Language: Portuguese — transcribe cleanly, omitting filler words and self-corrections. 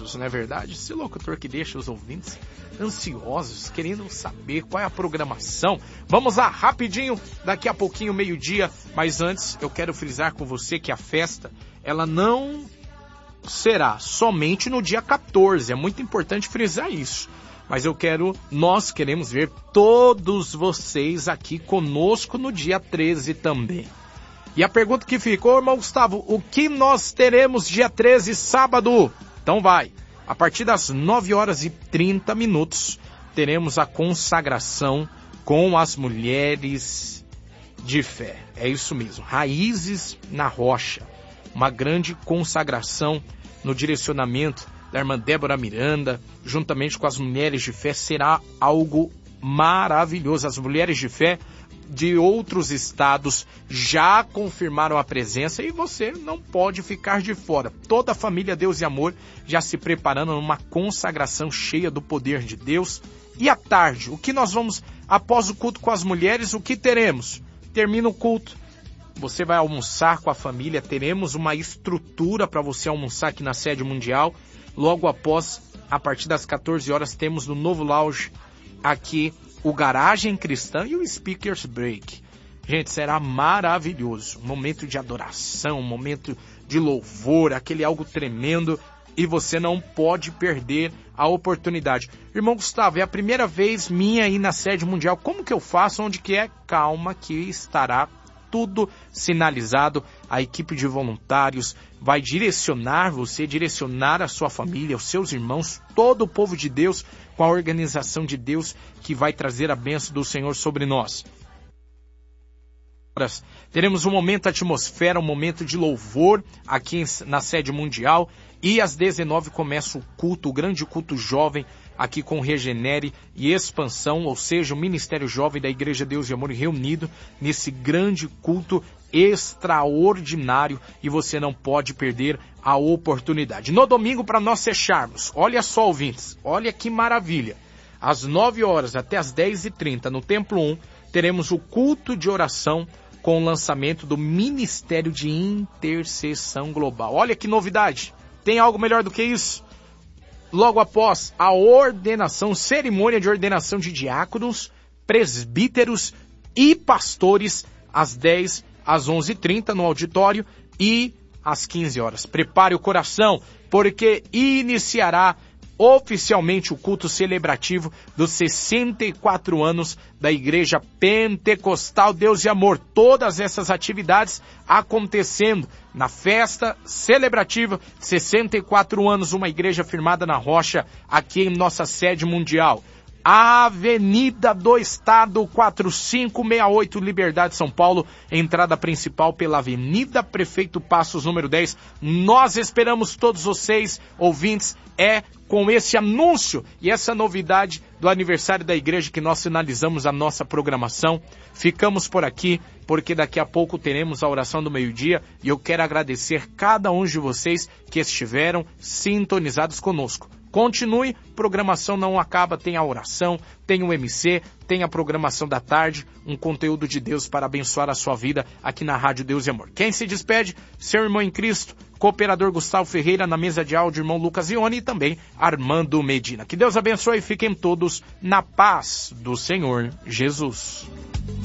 ansiosos, não é verdade? Esse locutor que deixa os ouvintes ansiosos, querendo saber qual é a programação. Vamos lá, rapidinho, daqui a pouquinho, meio-dia. Mas antes, eu quero frisar com você que a festa, ela não será somente no dia 14. É muito importante frisar isso. Mas nós queremos ver todos vocês aqui conosco no dia 13 também. E a pergunta que ficou, irmão Gustavo, o que nós teremos dia 13, sábado? Então vai, a partir das 9h30, teremos a consagração com as mulheres de fé. É isso mesmo, Raízes na Rocha. Uma grande consagração no direcionamento da irmã Débora Miranda, juntamente com as mulheres de fé, será algo maravilhoso. As mulheres de fé de outros estados já confirmaram a presença e você não pode ficar de fora. Toda a família Deus e Amor já se preparando numa consagração cheia do poder de Deus. E à tarde, o que nós vamos, após o culto com as mulheres, o que teremos? Termina o culto, você vai almoçar com a família, teremos uma estrutura para você almoçar aqui na sede mundial. Logo após, a partir das 14 horas, temos no novo lounge aqui o Garagem Cristã e o Speakers Break. Gente, será maravilhoso. Um momento de adoração, um momento de louvor, aquele algo tremendo. E você não pode perder a oportunidade. Irmão Gustavo, é a primeira vez minha aí na sede mundial. Como que eu faço? Onde que é? Calma que estará tudo sinalizado. A equipe de voluntários vai direcionar você, direcionar a sua família, os seus irmãos, todo o povo de Deus, com a organização de Deus que vai trazer a bênção do Senhor sobre nós. Teremos um momento atmosfera, um momento de louvor aqui na sede mundial. E às 19h começa o culto, o grande culto jovem, aqui com Regenere e Expansão, ou seja, o Ministério Jovem da Igreja Deus e Amor reunido nesse grande culto extraordinário, e você não pode perder a oportunidade. No domingo, para nós fecharmos, olha só, ouvintes, olha que maravilha, às 9h até às 10h30 no Templo 1, teremos o culto de oração com o lançamento do Ministério de Intercessão Global. Olha que novidade! Tem algo melhor do que isso? Logo após a ordenação, cerimônia de ordenação de diáconos, presbíteros e pastores, às 10 às 11h30 no auditório e às 15 horas. Prepare o coração, porque iniciará oficialmente o culto celebrativo dos 64 anos da Igreja Pentecostal Deus e Amor. Todas essas atividades acontecendo na festa celebrativa, 64 anos, uma igreja firmada na rocha, aqui em nossa sede mundial. Avenida do Estado, 4568, Liberdade, São Paulo, entrada principal pela Avenida Prefeito Passos, número 10. Nós esperamos todos vocês, ouvintes, com esse anúncio e essa novidade do aniversário da igreja que nós finalizamos a nossa programação. Ficamos por aqui, porque daqui a pouco teremos a oração do meio-dia e eu quero agradecer cada um de vocês que estiveram sintonizados conosco. Continue, programação não acaba, tem a oração, tem o MC, tem a programação da tarde, um conteúdo de Deus para abençoar a sua vida aqui na Rádio Deus e Amor. Quem se despede? Seu irmão em Cristo, cooperador Gustavo Ferreira, na mesa de áudio, irmão Lucas Ione e também Armando Medina. Que Deus abençoe e fiquem todos na paz do Senhor Jesus.